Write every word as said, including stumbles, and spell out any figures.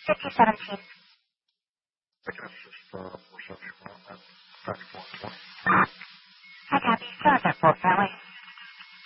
fifty seventeen. I guess just uh, reception on that ninety-four twenty. Hi, copy. Still at that Fort Valley.